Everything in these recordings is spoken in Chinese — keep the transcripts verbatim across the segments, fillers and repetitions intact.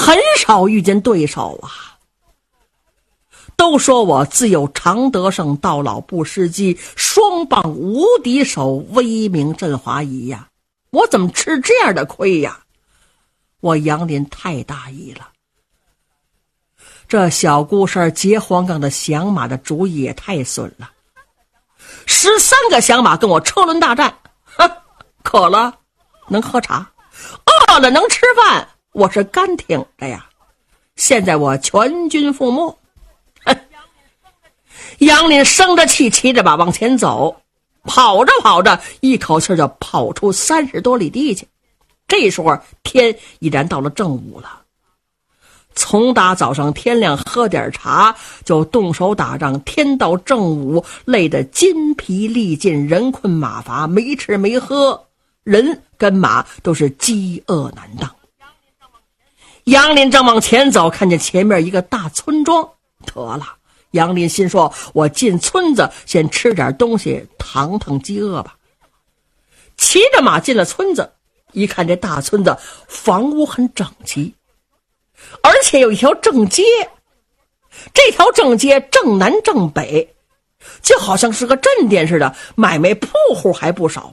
很少遇见对手啊。都说我自有常德胜，到老不失机，双棒无敌手，威名振华夷呀！我怎么吃这样的亏呀？我杨林太大意了。这小姑婶结黄冈的响马的主意也太损了。十三个响马跟我车轮大战，哼，渴了能喝茶，饿了能吃饭，我是干挺着呀。现在我全军覆没。哼！杨林生着气，骑着马往前走，跑着跑着，一口气就跑出三十多里地去。这时候天已然到了正午了。从打早上天亮喝点茶，就动手打仗，天到正午累得筋疲力尽，人困马乏，没吃没喝，人跟马都是饥饿难当。杨林正往前走，看见前面一个大村庄，得了，杨林心说，我进村子先吃点东西，扛扛饥饿吧。骑着马进了村子，一看这大村子房屋很整齐，而且有一条正街，这条正街正南正北，就好像是个镇店似的，买卖铺户还不少。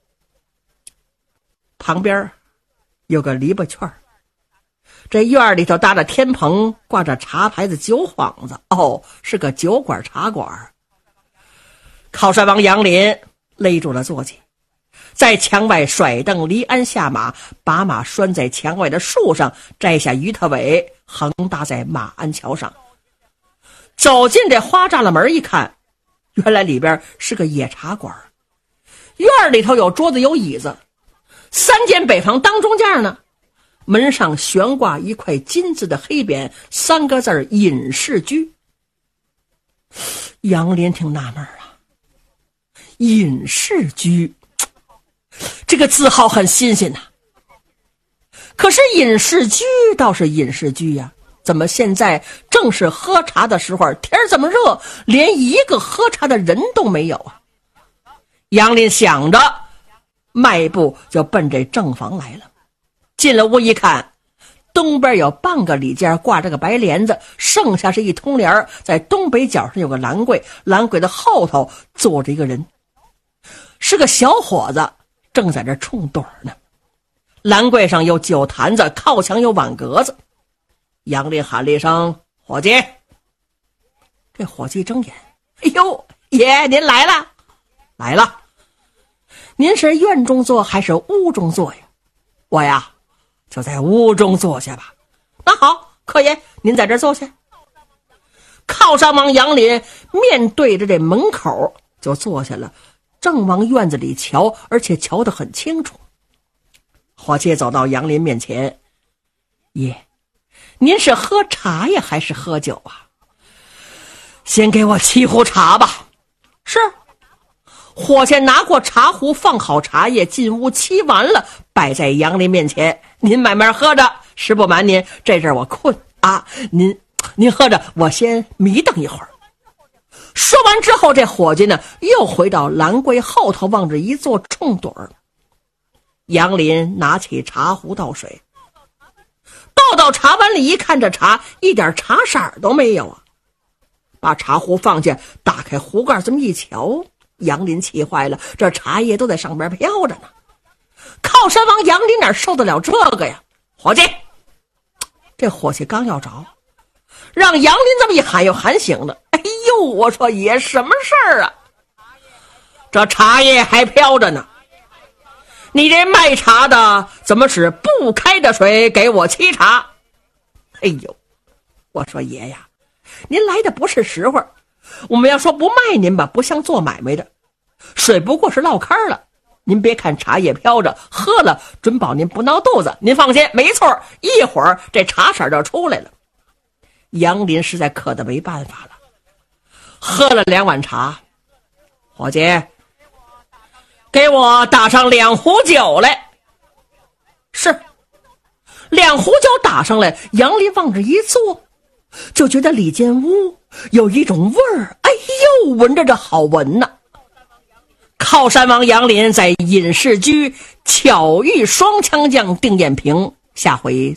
旁边有个篱笆圈，这院里头搭着天棚，挂着茶牌子、酒幌子，哦，是个酒馆茶馆。靠山王杨林勒住了坐骑，在墙外甩蹬离鞍下马，把马拴在墙外的树上，摘下鱼头尾，横搭在马鞍桥上。走进这花栅栏门一看，原来里边是个野茶馆。院里头有桌子有椅子，三间北房当中间呢，门上悬挂一块金字的黑匾，三个字隐士居。杨林挺纳闷啊，隐士居这个字号很新鲜呐、啊，可是隐士居倒是隐士居呀、啊，怎么现在正是喝茶的时候，天这么热，连一个喝茶的人都没有啊？杨林想着，迈步就奔这正房来了。进了屋一看，东边有半个里间挂着个白帘子，剩下是一通帘，在东北角上有个栏柜，栏柜的后头坐着一个人，是个小伙子，正在这冲盹呢。栏柜上有酒坛子，靠墙有碗格子。杨林喊了一声：“伙计！”这伙计睁眼：“哎呦，爷您来了！来了！您是院中坐还是屋中坐呀？”“我呀，就在屋中坐下吧。”“那好，客爷您在这坐下。”靠山王杨林面对着这门口就坐下了，正往院子里瞧，而且瞧得很清楚。伙计走到杨林面前：“爷，您是喝茶呀还是喝酒啊？”“先给我沏壶茶吧。”“是。”伙计拿过茶壶，放好茶叶，进屋沏完了，摆在杨林面前：“您慢慢喝着，实不瞒您，这阵我困啊，您您喝着，我先迷瞪一会儿。”说完之后，这伙计呢又回到栏柜后头，望着一座冲盹儿。杨林拿起茶壶倒水，倒到茶碗里一看，这茶一点茶色都没有啊！把茶壶放下，打开壶盖这么一瞧，杨林气坏了，这茶叶都在上边飘着呢。靠山王杨林哪受得了这个呀？“伙计！”这伙计刚要着，让杨林这么一喊，又喊醒了。“哎呦，我说爷，什么事儿啊？这茶叶还飘着呢，你这卖茶的怎么使不开的水给我沏茶？”“哎呦，我说爷呀，您来的不是时候，我们要说不卖您吧，不像做买卖的，水不过是落开了。您别看茶叶飘着，喝了准保您不闹肚子。您放心，没错，一会儿这茶色就出来了。”杨林实在渴得没办法了，喝了两碗茶。“伙计，给我打上两壶酒来。”“是。”两壶酒打上来，杨林往这一坐，就觉得里间屋有一种味儿，哎呦，闻着这好闻呐！靠山王杨林在隐士居巧遇双枪将丁彦平，下回